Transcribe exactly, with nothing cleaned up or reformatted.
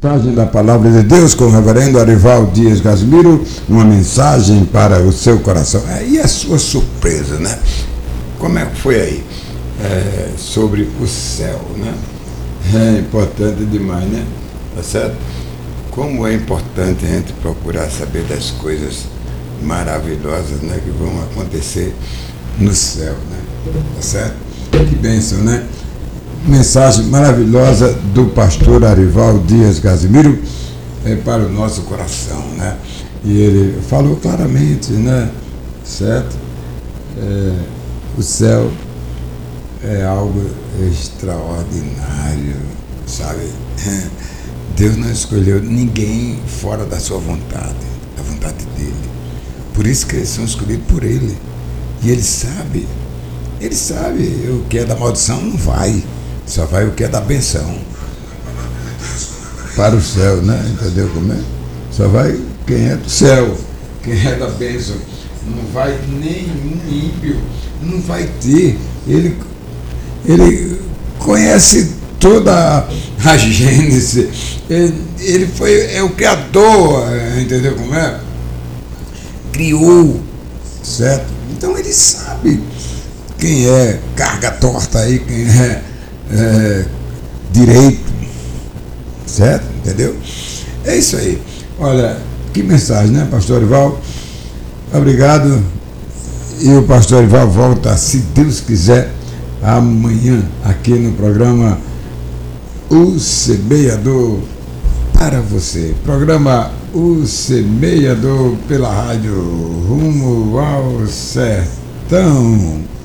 Mensagem da Palavra de Deus com o reverendo Arival Dias Casimiro, uma mensagem para o seu coração. E a sua surpresa, né? Como é que foi aí? É, sobre o céu, né? É importante demais, né? Tá certo? Como é importante a gente procurar saber das coisas maravilhosas, né, que vão acontecer no céu, né? Tá certo? Que bênção, né? Mensagem maravilhosa do pastor Arival Dias Casimiro é, para o nosso coração, né? E ele falou claramente, né? Certo? É, o céu é algo extraordinário, sabe? Deus não escolheu ninguém fora da sua vontade, da vontade dele. Por isso que eles são escolhidos por ele. E ele sabe, ele sabe, o que é da maldição não vai. Só vai o que é da benção para o céu, né? Entendeu como é? Só vai quem é do céu, quem é da bênção. Não vai nenhum ímpio, não vai ter. Ele, ele conhece toda a Gênese. Ele, ele foi, é o Criador, entendeu como é? Criou, certo? Então ele sabe quem é carga torta aí, quem é É, direito, certo? Entendeu? É isso aí. Olha, que mensagem, né, pastor Arival? Obrigado. E o pastor Arival volta, se Deus quiser, amanhã, aqui no programa O Semeador para você. Programa O Semeador pela rádio Rumo ao Sertão.